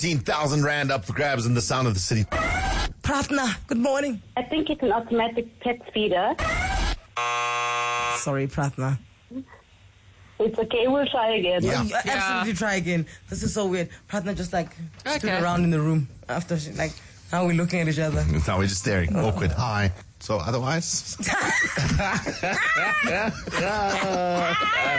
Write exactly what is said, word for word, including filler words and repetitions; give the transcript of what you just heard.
fifteen thousand rand up for grabs in the sound of the city. Pratna, good morning. I think it's an automatic pet feeder. Sorry, Pratna. It's okay, we'll try again. Yeah. You absolutely try again. This is so weird. Pratna just like stood Okay. around in the room after she, like, now we're looking at each other. Now we're just staring. Awkward. Hi. So otherwise...